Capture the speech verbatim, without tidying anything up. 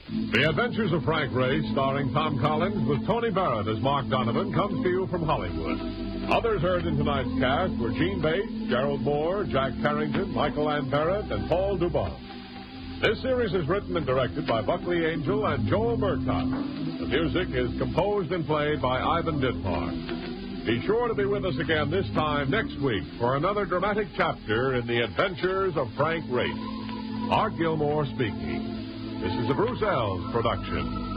The Adventures of Frank Race, starring Tom Collins with Tony Barrett as Mark Donovan, comes to you from Hollywood. Others heard in tonight's cast were Gene Bates, Gerald Moore, Jack Carrington, Michael Ann Barrett, and Paul Dubon. This series is written and directed by Buckley Angel and Joel Murtaugh. The music is composed and played by Ivan Ditmar. Be sure to be with us again this time next week for another dramatic chapter in the Adventures of Frank Race. Art Gilmore speaking. This is a Bruce Ells production.